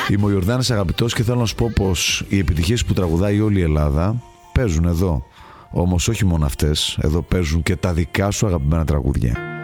Είμαι ο Ιορδάνης Αγαπητός και θέλω να σου πω πως οι επιτυχίες που τραγουδάει όλη η Ελλάδα παίζουν εδώ. Όμως όχι μόνο αυτές, εδώ παίζουν και τα δικά σου αγαπημένα τραγούδια.